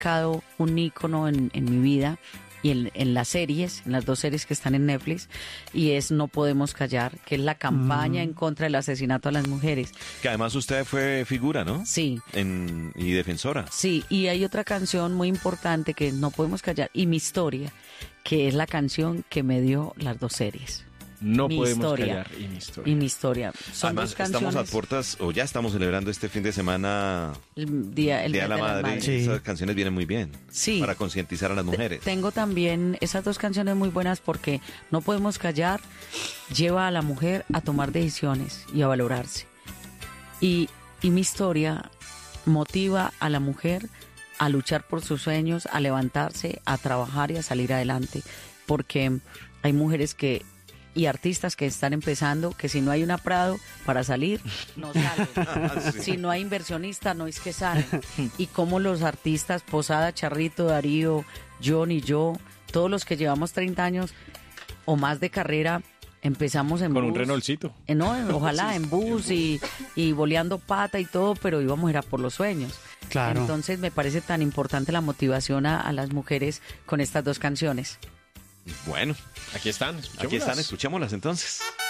marcado un ícono en mi vida y en las series, en las 2 series que están en Netflix, y es No Podemos Callar, que es la campaña en contra del asesinato a las mujeres. Que además usted fue figura, ¿no? Sí. Y defensora. Sí, y hay otra canción muy importante que es No Podemos Callar, y Mi Historia, que es la canción que me dio las 2 series. No Mi podemos historia. callar y mi historia. Y Mi Historia. Son Además, 2 canciones. estamos a puertas, o ya estamos celebrando este fin de semana El Día de la Madre. Madres. Sí. Esas canciones vienen muy bien. Sí. Para concientizar a las mujeres. Tengo también esas 2 canciones muy buenas porque No Podemos Callar lleva a la mujer a tomar decisiones y a valorarse. Y Mi Historia motiva a la mujer a luchar por sus sueños, a levantarse, a trabajar y a salir adelante. Porque hay mujeres y artistas que están empezando, que si no hay una Prado para salir, no salen. Sí. Si no hay inversionista, no es que salen. Y como los artistas, Posada, Charrito, Darío, John y yo, todos los que llevamos 30 años o más de carrera, empezamos en Con bus. un Renaultcito. No, ojalá en bus y boleando pata y todo, pero íbamos a ir a por los sueños. Claro. Entonces me parece tan importante la motivación a las mujeres con estas 2 canciones. Bueno, Aquí están, aquí están, escuchémoslas entonces.